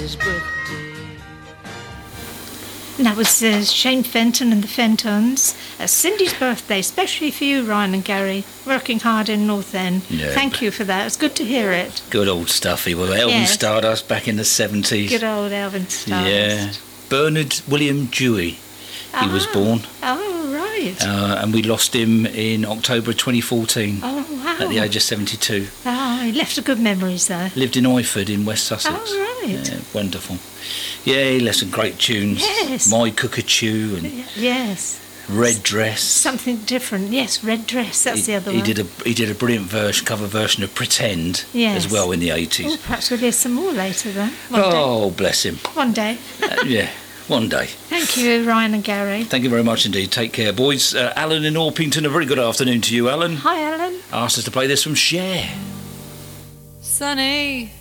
his birthday. And that was Shane Fenton and the Fentons. Cindy's birthday, especially for you, Ryan and Gary, working hard in North End. Yeah. Thank you for that. It's good to hear it. Good old stuff. He was Elvin Stardust back in the 70s. Good old Elvin Stardust. Yeah. Bernard William Dewey. He was born. Oh, right. And we lost him in October 2014. Oh, wow. At the age of 72. Oh, he left good memories there. Lived in Oyford in West Sussex. Oh, right. Yeah, wonderful. Yeah, he left some great tunes. Yes. My Cockatoo and Yes. Red Dress. Something different. Yes, Red Dress. That's the other one. He did a brilliant cover version of Pretend Yes. as well in the 80s. Oh, perhaps we'll hear some more later then. Oh, bless him. One day. Yeah, one day. Thank you, Ryan and Gary. Thank you very much indeed. Take care, boys. Alan in Orpington, a very good afternoon to you, Alan. Hi, Alan. Asked us to play this from Cher. Sunny,